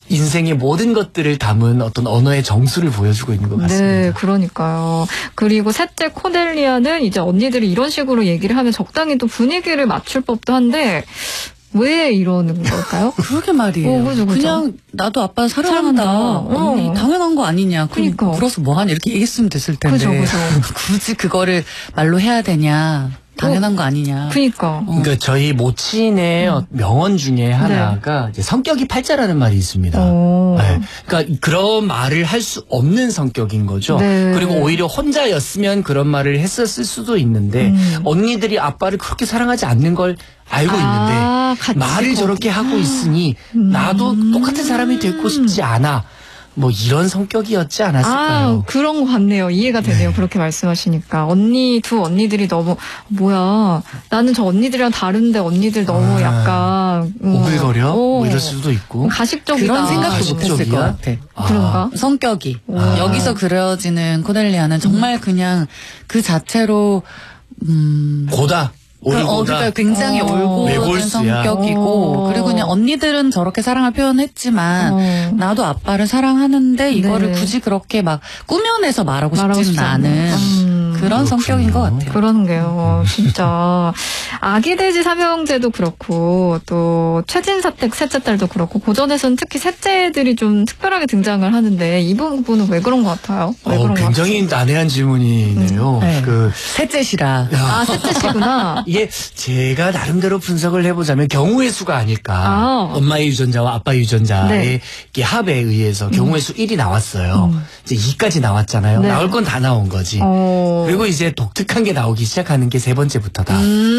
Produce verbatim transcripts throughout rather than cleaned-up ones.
인생의 모든 것들을 담은 어떤 언어의 정수를 보여주고 있는 것 같습니다. 네, 그러니까요. 그리고 셋째 코델리아는 이제 언니들이 이런 식으로 얘기를 하면 적당히 또 분위기를 맞출 법도 한데 왜 이러는 걸까요? 그러게 말이에요. 어, 그죠, 그죠. 그냥 나도 아빠 사랑한다. 사랑한다. 언니 어. 당연한 거 아니냐. 그러니까. 그래서 뭐하냐 이렇게 얘기했으면 됐을 텐데. 그죠, 그죠. 굳이 그거를 말로 해야 되냐. 당연한 거 아니냐. 그니까. 그러니까 저희 모친의 음. 명언 중에 하나가 이제 성격이 팔자라는 말이 있습니다. 오. 네. 그러니까 그런 말을 할 수 없는 성격인 거죠. 네. 그리고 오히려 혼자였으면 그런 말을 했었을 수도 있는데 음. 언니들이 아빠를 그렇게 사랑하지 않는 걸 알고 아, 같이 있는데 말을 거기. 저렇게 하고 있으니 음. 나도 똑같은 사람이 되고 싶지 않아. 뭐 이런 성격이었지 않았을까요? 아, 그런 거 같네요. 이해가 되네요. 네. 그렇게 말씀하시니까. 언니, 두 언니들이 너무, 뭐야. 나는 저 언니들이랑 다른데 언니들 너무 아, 약간. 음, 오글거려? 어. 뭐 이럴 수도 있고. 가식적이다. 그런 생각도 가식적이야? 못했을 것 같아. 아. 그런가? 성격이. 아. 여기서 그려지는 코델리아는 정말 그냥 그 자체로 음. 고다. 그, 어, 올고다. 그러니까 굉장히 어. 올곧은 외골수야. 성격이고 어. 그리고 그냥 언니들은 저렇게 사랑을 표현했지만 어. 나도 아빠를 사랑하는데 이거를 네. 굳이 그렇게 막 꾸며내서 말하고, 말하고 싶지는 싶지 않은 않은. 음. 그런 그렇군요. 성격인 것 같아요. 그러는 게요. 진짜. 아기 돼지 삼형제도 그렇고, 또, 최진사댁 셋째 딸도 그렇고, 고전에서는 특히 셋째들이 좀 특별하게 등장을 하는데, 이 부분은 왜 그런 것 같아요? 왜 어, 그런 것 굉장히 난해한 질문이네요. 음. 네. 그 셋째시라. 같아요? 아, 셋째시구나. 이게 제가 나름대로 분석을 해보자면 경우의 수가 아닐까. 아. 엄마의 유전자와 아빠의 유전자의 네. 이게 합에 의해서 경우의 수 일이 나왔어요. 음. 이제 이까지 나왔잖아요. 네. 나올 건 다 나온 거지. 어. 그리고 이제 독특한 게 나오기 시작하는 게 세 번째부터다.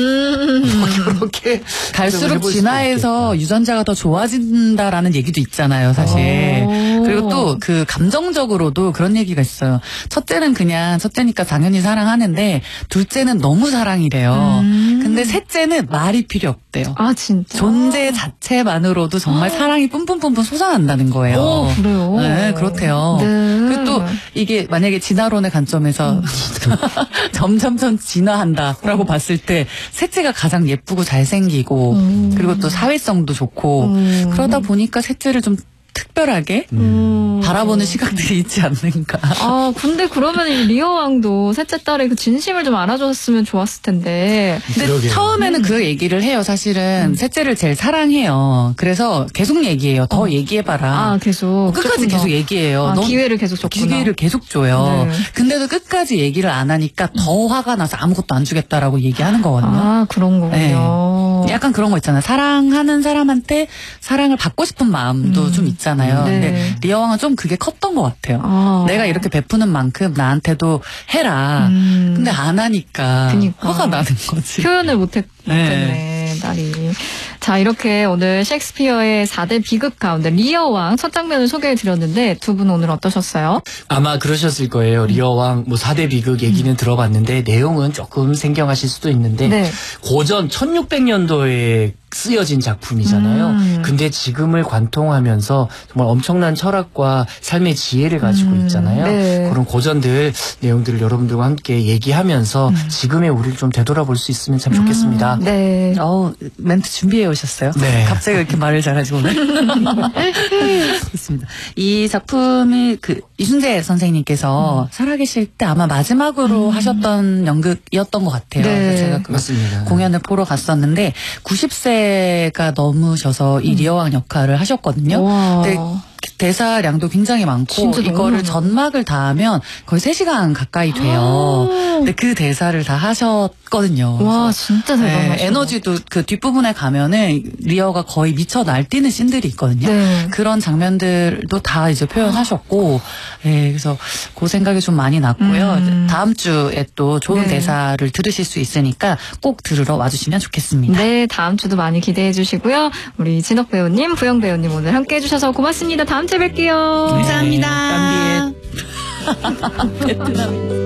음. 그렇게 갈수록 해볼 수도 진화해서 있겠다. 유전자가 더 좋아진다라는 얘기도 있잖아요, 사실. 어. 그리고 또 그 감정적으로도 그런 얘기가 있어요. 첫째는 그냥 첫째니까 당연히 사랑하는데 둘째는 너무 사랑이래요. 음. 근데 셋째는 말이 필요 없대요. 아, 진짜. 존재 자체만으로도 정말 사랑이 뿜뿜뿜뿜 솟아난다는 거예요. 오, 그래요? 네, 그렇대요. 네. 그리고 또 이게 만약에 진화론의 관점에서 음. 점점점 진화한다라고 봤을 때 셋째가 가장 예쁘고 잘생기고 음. 그리고 또 사회성도 좋고 음. 그러다 보니까 셋째를 좀 특별하게 음. 바라보는 시각들이 있지 않는가. 아, 근데 그러면 이 리어 왕도 셋째 딸의 그 진심을 좀 알아줬으면 좋았을 텐데. 근데 그러게요. 처음에는 그 얘기를 해요. 사실은 셋째를 제일 사랑해요. 그래서 계속 얘기해요. 더 어. 얘기해봐라. 아, 계속. 끝까지 조금 더. 계속 얘기해요. 아, 넌 기회를 계속 줬구나. 기회를 계속 줘요. 네. 근데도 끝까지 얘기를 안 하니까 더 화가 나서 아무것도 안 주겠다라고 얘기하는 거거든요. 아, 그런 거군요. 네. 약간 그런 거 있잖아요. 사랑하는 사람한테 사랑을 받고 싶은 마음도 음. 좀 있잖아요. 네. 근데 리어 왕은 좀 그게 컸던 것 같아요. 아. 내가 이렇게 베푸는 만큼 나한테도 해라. 음. 근데 안 하니까 그니까. 화가 나는 거지. 표현을 못했, 네. 못했네, 딸이. 자, 이렇게 오늘 셰익스피어의 사 대 비극 가운데 리어 왕 첫 장면을 소개해 드렸는데 두 분 오늘 어떠셨어요? 아마 그러셨을 거예요. 리어왕 뭐 사 대 비극 얘기는 들어봤는데 내용은 조금 생경하실 수도 있는데 네. 고전 천육백 년도에 쓰여진 작품이잖아요. 음. 근데 지금을 관통하면서 정말 엄청난 철학과 삶의 지혜를 가지고 음. 있잖아요. 네. 그런 고전들 내용들을 여러분들과 함께 얘기하면서 지금의 우리를 좀 되돌아볼 수 있으면 참 좋겠습니다. 음. 네. 어 멘트 준비해 오셨어요? 네. 갑자기 이렇게 말을 잘하시고 오늘. 좋습니다. 이 작품이 그 이순재 선생님께서 살아계실 때 아마 마지막으로 하셨던 연극이었던 것 같아요. 네. 그래서 제가 그 맞습니다. 공연을 보러 갔었는데 구십 세가 넘으셔서 이 리어왕 역할을 하셨거든요. 와. 근데 대사량도 굉장히 많고 진짜 너무 이거를 많아요. 전막을 다 하면 거의 세 시간 가까이 돼요. 근데 그 대사를 다 하셨거든요. 와, 그래서 진짜 대단하시다. 네, 에너지도 그 뒷부분에 가면은 리어가 거의 미쳐 날뛰는 씬들이 있거든요. 네. 그런 장면들도 다 이제 표현하셨고, 네, 그래서 그 생각이 좀 많이 났고요. 음. 다음 주에 또 좋은 네. 대사를 들으실 수 있으니까 꼭 들으러 와주시면 좋겠습니다. 네, 다음 주도 많이 기대해 주시고요. 우리 진옥 배우님, 부영 배우님 오늘 함께 해주셔서 고맙습니다. 다음 주에 뵐게요. 감사합니다. 네, 베트남.